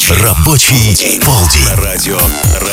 Рабочий полдень. Радио.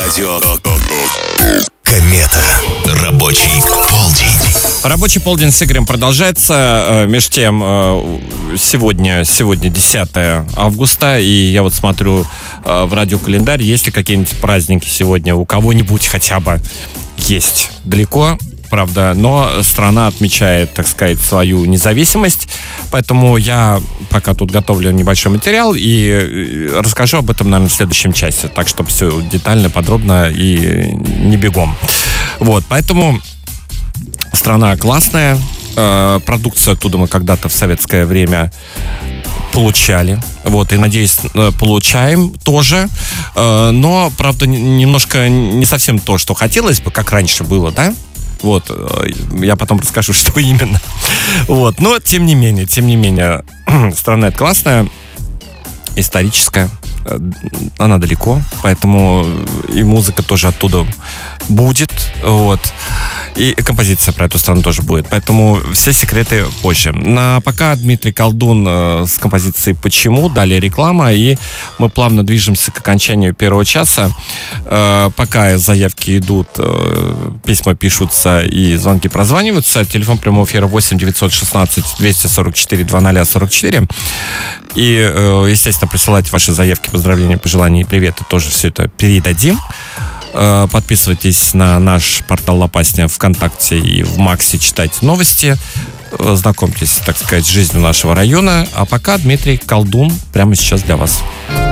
Комета. Рабочий полдень. Рабочий полдень с Игорем продолжается. Между тем, сегодня 10 августа, и я вот смотрю в радиокалендарь, есть ли какие-нибудь праздники сегодня у кого-нибудь хотя бы. Есть. Далеко, правда, но страна отмечает, так сказать, свою независимость. Поэтому я пока тут готовлю небольшой материал и расскажу об этом, наверное, в следующем часе. Так, чтобы все детально, подробно и не бегом. Вот, поэтому страна классная. Продукцию оттуда мы когда-то в советское время получали. Вот, и, надеюсь, получаем тоже. Но, правда, немножко не совсем то, что хотелось бы, как раньше было, да? Вот, я потом расскажу, что именно. Вот, но тем не менее, страна эта классная, историческая, она далеко, поэтому и музыка тоже оттуда будет, вот, и композиция про эту страну тоже будет, поэтому все секреты позже. Пока Дмитрий Колдун с композицией «Почему», далее реклама, и мы плавно движемся к окончанию первого часа. Пока заявки идут, письма пишутся и звонки прозваниваются. Телефон прямого эфира 8 916 244 2044. И, естественно, присылайте ваши заявки, поздравления, пожелания и приветы. Тоже все это передадим. Подписывайтесь на наш портал Лопасня ВКонтакте и в Максе, читайте новости. Знакомьтесь, так сказать, с жизнью нашего района. А пока Дмитрий Колдун прямо сейчас для вас.